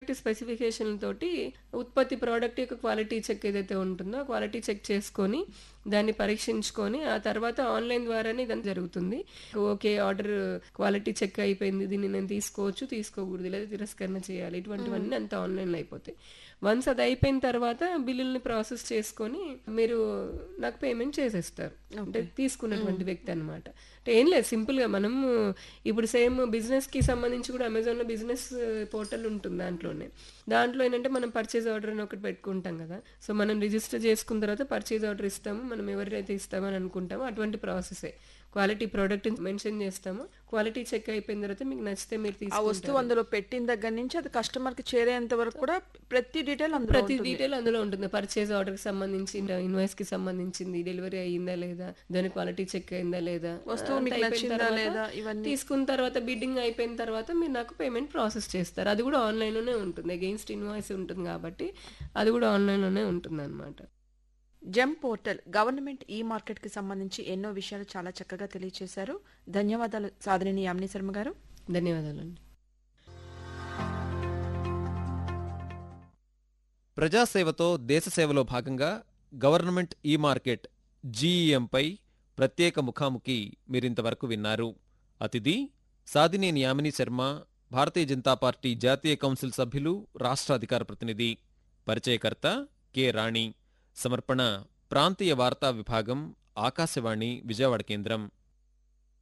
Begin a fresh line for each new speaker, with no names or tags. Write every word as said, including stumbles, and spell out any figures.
Product specification తోటి ఉత్పత్తి product యొక్క క్వాలిటీ చెక్ ఏదైతే ఉంటుందో క్వాలిటీ చెక్ చేసుకొని దాన్ని పరీక్షించుకొని ఆ తర్వాత ఆన్లైన్ ద్వారానే ఇదంతా జరుగుతుంది. ఓకే, ఆర్డర్ క్వాలిటీ చెక్ అయిపోయింది, దీన్ని నేను తీసుకోవచ్చు, తీసుకోకూడదు, లేదా తిరస్కరణ చేయాలి, ఇటువంటివన్నీ అంతా ఆన్లైన్లో అయిపోతాయి. వన్స్ అది అయిపోయిన తర్వాత బిల్లుల్ని ప్రాసెస్ చేసుకొని మీరు నాకు పేమెంట్ చేసేస్తారు, అంటే తీసుకున్నటువంటి వ్యక్తి అనమాట. అంటే ఏం లేదు, సింపుల్గా మనము ఇప్పుడు సేమ్ బిజినెస్కి సంబంధించి కూడా అమెజాన్లో బిజినెస్ పోర్టల్ ఉంటుంది. దాంట్లోనే దాంట్లో ఏంటంటే మనం పర్చేజ్ ఆర్డర్ అని ఒకటి పెట్టుకుంటాం కదా. సో మనం రిజిస్టర్ చేసుకున్న తర్వాత పర్చేజ్ ఆర్డర్ ఇస్తాము, మనం ఎవరైతే ఇస్తామని అనుకుంటామో అటువంటి ప్రాసెసే. క్వాలిటీ ప్రోడక్ట్ మెన్షన్ చేస్తాము, క్వాలిటీ చెక్ అయిపోయిన తర్వాత మీకు నచ్చితే మీరు
ఆ వస్తువు
తీసుకుంటారు.
అందులో పెట్టిన దగ్గర నుంచి అది కస్టమర్ కి చేరేంత వరకు కూడా ప్రతి డీటెయిల్ అందులో
ప్రతి
ఉంటుంది.
డీటెయిల్ అందులో ఉంటుంది. పర్చేజ్ ఆర్డర్ కి సంబంధించి, ఇన్వాయిస్ కి సంబంధించింది, డెలివరీ అయ్యిందా లేదా, దాని క్వాలిటీ చెక్ అయిందా లేదా,
వస్తువు
అంతా
మీకు
అయిపోయిన
నచ్చిందా
తర్వాత
లేదా ఇవన్నీ.
తీసుకున్న తర్వాత బిడ్డింగ్ అయిపోయిన తర్వాత మీరు నాకు పేమెంట్ ప్రాసెస్ చేస్తారు. అది కూడా ఆన్లైన్ లోనే ఉంటుంది, అగెయిన్స్ట్ ఇన్వాయిస్ ఉంటుంది కాబట్టి అది కూడా ఆన్లైన్ లోనే ఉంటుంది అనమాట.
జెమ్ పోర్టల్ గవర్నమెంట్ ఈ మార్కెట్ కి సంబంధించి ఎన్నో విషయాలు చాలా చక్కగా తెలియజేశారు. ధన్యవాదాలు సాధనేని యామిని శర్మ గారు.
ధన్యవాదాలండి.
ప్రజాసేవతో దేశసేవలో భాగంగా గవర్నమెంట్ ఈ మార్కెట్ జీఈఎంపై ప్రత్యేక ముఖాముఖి మీరింతవరకు విన్నారు. అతిథి సాధినేని యామిని శర్మ, భారతీయ జనతా పార్టీ జాతీయ కౌన్సిల్ సభ్యులు, రాష్ట్ర అధికార ప్రతినిధి. పరిచయకర్త కె రాణి. సమర్పణ ప్రాంతీయ వార్తా విభాగం, ఆకాశవాణి విజయవాడ కేంద్రం.